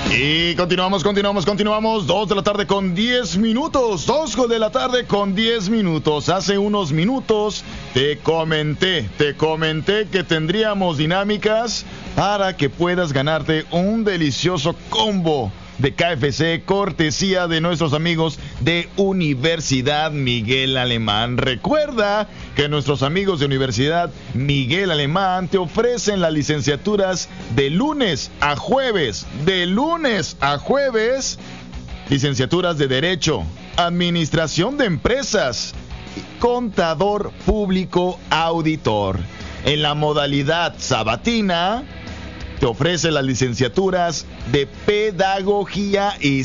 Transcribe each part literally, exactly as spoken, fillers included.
Y continuamos, continuamos, continuamos. Dos de la tarde con diez minutos. Dos de la tarde con diez minutos. Hace unos minutos te comenté, te comenté que tendríamos dinámicas para que puedas ganarte un delicioso combo de K F C, cortesía de nuestros amigos de Universidad Miguel Alemán. Recuerda que nuestros amigos de Universidad Miguel Alemán te ofrecen las licenciaturas de lunes a jueves, de lunes a jueves, licenciaturas de Derecho, Administración de Empresas, Contador Público Auditor. En la modalidad sabatina, te ofrece las licenciaturas de Pedagogía y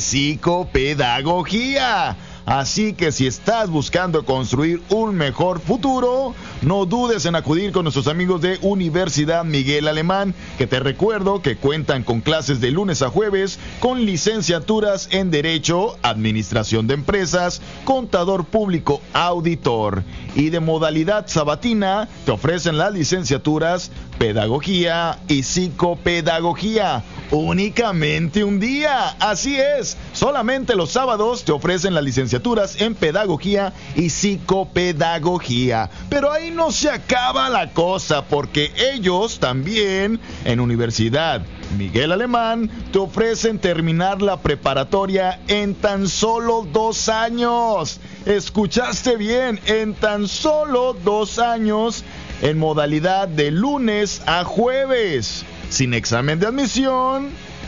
Psicopedagogía. Así que si estás buscando construir un mejor futuro, no dudes en acudir con nuestros amigos de Universidad Miguel Alemán, que te recuerdo que cuentan con clases de lunes a jueves, con licenciaturas en Derecho, Administración de Empresas, Contador Público Auditor. Y de modalidad sabatina, te ofrecen las licenciaturas Pedagogía y Psicopedagogía. Únicamente un día. Así es, solamente los sábados te ofrecen las licenciaturas en Pedagogía y Psicopedagogía. Pero ahí no se acaba la cosa, porque ellos también en Universidad Miguel Alemán te ofrecen terminar la preparatoria en tan solo dos años. ¿Escuchaste bien? En tan solo dos años, en modalidad de lunes a jueves, sin examen de admisión,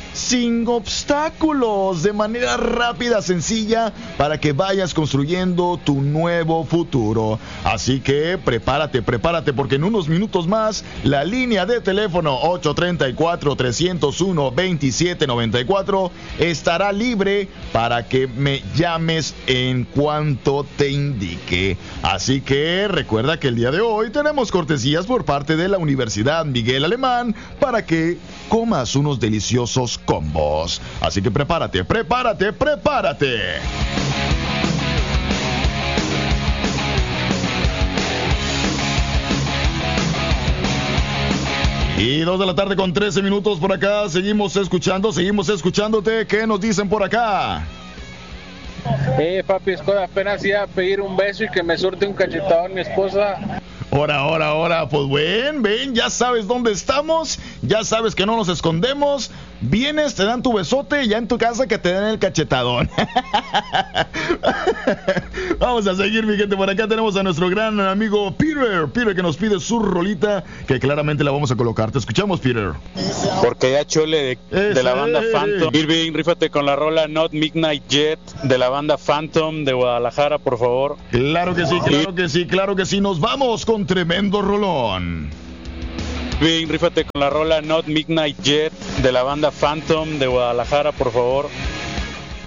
sin obstáculos, de manera rápida, sencilla, para que vayas construyendo tu nuevo futuro. Así que prepárate, prepárate, porque en unos minutos más la línea de teléfono ocho tres cuatro, tres cero uno, dos siete nueve cuatro estará libre para que me llames en cuanto te indique. Así que recuerda que el día de hoy tenemos cortesías por parte de la Universidad Miguel Alemán para que comas unos deliciosos combos. Así que prepárate, prepárate, prepárate. Y dos de la tarde con trece minutos por acá. Seguimos escuchando, seguimos escuchándote. ¿Qué nos dicen por acá? Eh, papi, es que apenas iba a pedir un beso y que me surte un cachetadón mi esposa. Ahora, ahora, ahora, pues ven, ven, ya sabes dónde estamos, ya sabes que no nos escondemos, vienes, te dan tu besote y ya en tu casa que te den el cachetadón. Vamos a seguir, mi gente, por acá tenemos a nuestro gran amigo Peter, Peter que nos pide su rolita, que claramente la vamos a colocar. Te escuchamos, Peter. Porque ya chole de, de la banda Phantom. Irving, rífate con la rola Not Midnight Jet de la banda Phantom de Guadalajara, por favor. Claro que sí, claro que sí, claro que sí, nos vamos con tremendo rolón. Bien, rífate con la rola Not Midnight Jet de la banda Phantom de Guadalajara, por favor.